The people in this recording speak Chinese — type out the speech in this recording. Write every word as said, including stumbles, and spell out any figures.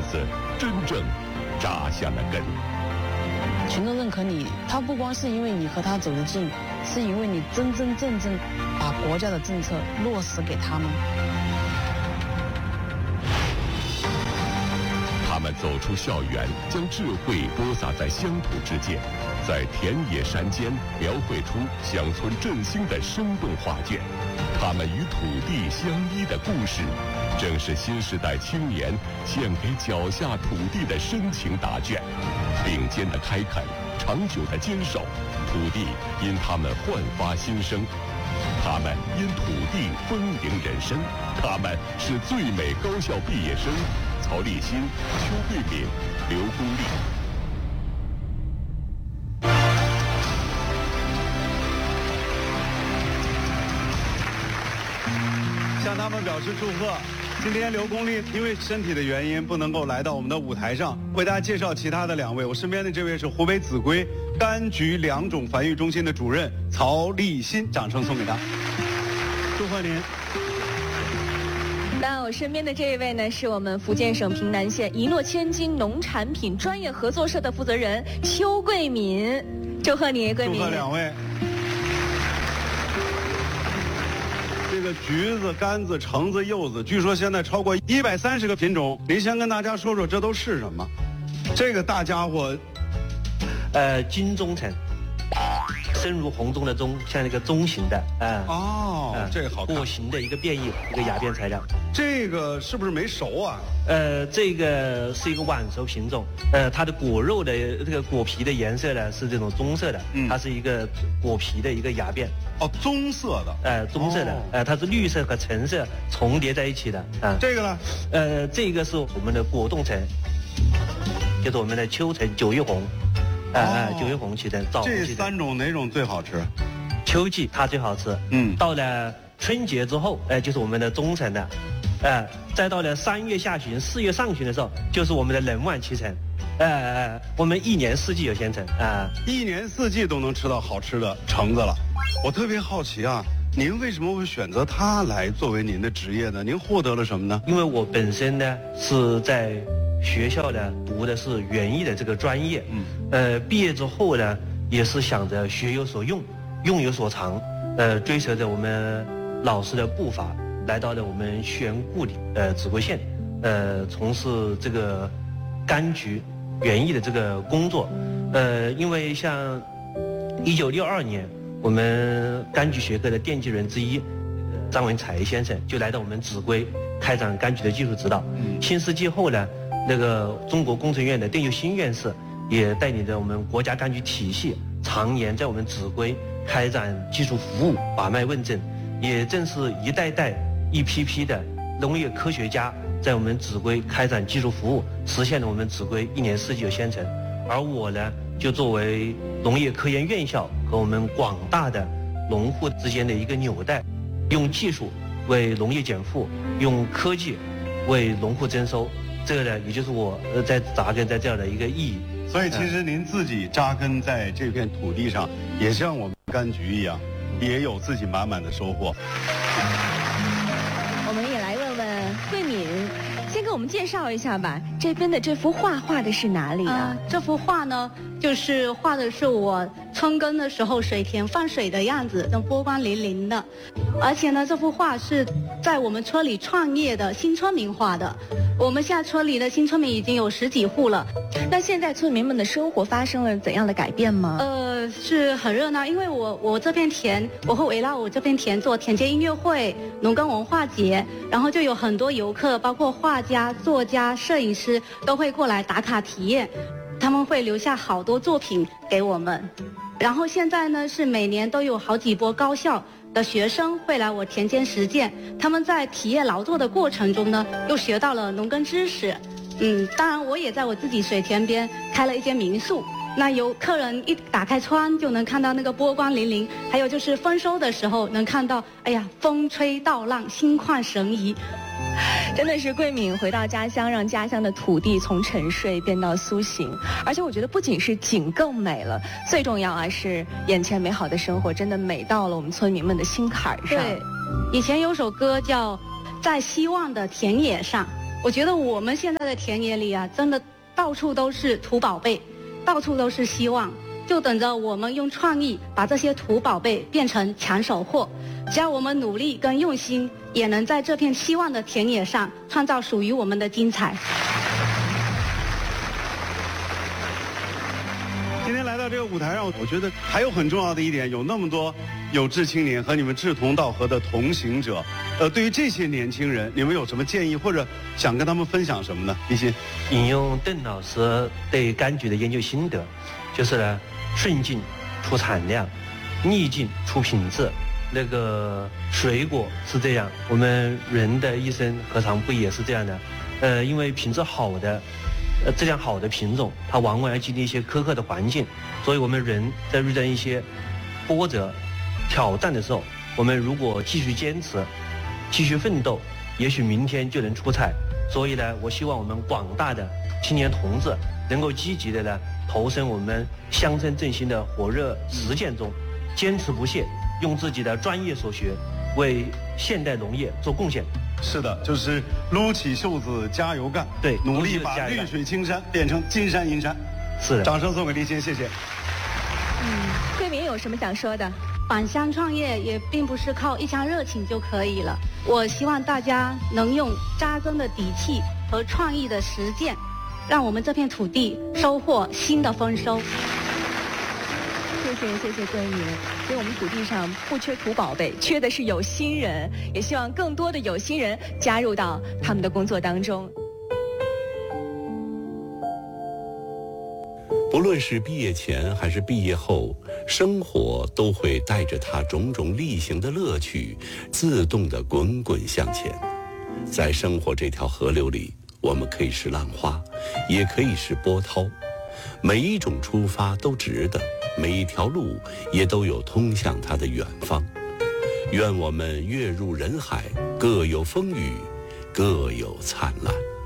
子真正扎下了根。 群众认可你，他不光是因为你和他走得近，是因为你真真正正把国家的政策落实给他们。 他们走出校园，将智慧播撒在乡土之间，在田野山间描绘出乡村振兴的生动画卷。他们与土地相依的故事，正是新时代青年献给脚下土地的深情答卷。并肩的开垦，长久的坚守，土地因他们焕发新生，他们因土地丰盈人生。他们是最美高校毕业生曹立新、邱桂敏、刘功利。 向他们表示祝贺。今天刘功利因为身体的原因不能够来到我们的舞台上，为大家介绍其他的两位。我身边的这位是湖北秭归柑橘两种繁育中心的主任曹立新，掌声送给他。祝贺您。 那我身边的这一位呢，是我们福建省平南县一诺千金农产品专业合作社的负责人邱桂敏，祝贺你，桂敏。 祝贺两位。这个橘子、柑子、橙子、柚子，据说现在超过一百三十个品种。您先跟大家说说这都是什么？这个大家伙， 呃，金钟橙，深如红中的钟，像那个钟形的啊。 哦， 呃、 这个好看。 果形的一个变异，一个芽变材料。 这个是不是没熟啊？ 呃，这个是一个晚熟品种，呃，它的果肉的这个果皮的颜色呢是这种棕色的，嗯、它是一个果皮的一个芽变。 哦，棕色的。 呃，棕色的，哦、呃，它是绿色和橙色重叠在一起的啊。 这个呢？ 呃，这个是我们的果冻橙，就是我们的秋橙、九月红，啊啊、哦，九月红期的枣。 这三种哪种最好吃？ 秋季它最好吃，嗯，到了春节之后，呃，就是我们的中橙了。呃，再到了三月下旬、四月上旬的时候，就是我们的冷晚期橙，呃，我们一年四季有鲜橙啊， 呃、一年四季都能吃到好吃的橙子了。我特别好奇啊，您为什么会选择它来作为您的职业呢？您获得了什么呢？ 因为我本身呢是在学校呢读的是园艺的这个专业，嗯，呃，毕业之后呢也是想着学有所用，用有所长，呃，追随着我们老师的步伐。来到了我们宣固里呃秭归县，呃从事这个柑橘园艺的这个工作，呃因为像一九六二年，我们柑橘学科的奠基人之一张文才先生就来到我们秭归开展柑橘的技术指导。嗯、新世纪后呢，那个中国工程院的邓又新院士也带领着我们国家柑橘体系，常年在我们秭归开展技术服务，把脉问诊，也正是一代代。一批批的农业科学家在我们秭归开展技术服务，实现了我们秭归一年四季有鲜橙。而我呢，就作为农业科研院校和我们广大的农户之间的一个纽带，用技术为农业减负，用科技为农户增收。这个呢，也就是我呃在扎根在这样的一个意义。 所以，其实您自己扎根在这片土地上，也像我们柑橘一样，也有自己满满的收获。 我们也来问问桂敏，先给我们介绍一下吧。这边的这幅画画的是哪里啊？ 呃、这幅画呢，就是画的是我春耕的时候水田放水的样子，那波光粼粼的。而且呢，这幅画是在我们村里创业的新村民画的。我们现在村里的新村民已经有十几户了。 那现在村民们的生活发生了怎样的改变吗？ 呃，是很热闹，因为我我这片田，我会围绕我这片田做田间音乐会、农耕文化节，然后就有很多游客，包括画家、作家、摄影师都会过来打卡体验，他们会留下好多作品给我们。然后现在呢，是每年都有好几波高校的学生会来我田间实践，他们在体验劳作的过程中呢，又学到了农耕知识。嗯，当然我也在我自己水田边开了一间民宿，那有客人一打开窗就能看到那个波光粼粼，还有就是丰收的时候能看到，哎呀，风吹稻浪，心旷神怡。 真的是桂敏回到家乡，让家乡的土地从沉睡变到苏醒。而且我觉得不仅是景更美了，最重要啊是眼前美好的生活真的美到了我们村民们的心坎上。 对，以前有首歌叫《在希望的田野上》， 我觉得我们现在的田野里啊，真的到处都是土宝贝，到处都是希望，就等着我们用创意把这些土宝贝变成抢手货。只要我们努力跟用心，也能在这片希望的田野上创造属于我们的精彩。 今天来到这个舞台上，我觉得还有很重要的一点，有那么多有志青年和你们志同道合的同行者。呃，对于这些年轻人，你们有什么建议或者想跟他们分享什么呢？立新， 引用邓老师对柑橘的研究心得，就是呢，顺境出产量，逆境出品质。那个水果是这样，我们人的一生何尝不也是这样的？呃，因为品质好的。呃，质量好的品种，它往往要经历一些苛刻的环境，所以我们人在遇到一些波折、挑战的时候，我们如果继续坚持、继续奋斗，也许明天就能出彩。所以呢，我希望我们广大的青年同志能够积极的呢投身我们乡村振兴的火热实践中，坚持不懈，用自己的专业所学为现代农业做贡献。 是的，就是撸起袖子加油干， 对， 努力把绿水青山变成金山银山。 是的， 掌声送给立新，谢谢。 嗯，桂明有什么想说的？ 返乡创业也并不是靠一腔热情就可以了，我希望大家能用扎根的底气和创意的实践，让我们这片土地收获新的丰收。 谢谢谢谢桂明，所以我们土地上不缺土宝贝，缺的是有心人，也希望更多的有心人加入到他们的工作当中。 不论是毕业前还是毕业后，生活都会带着它种种例行的乐趣，自动地滚滚向前。在生活这条河流里，我们可以是浪花，也可以是波涛，每一种出发都值得，每一条路也都有通向它的远方。愿我们跃入人海，各有风雨，各有灿烂。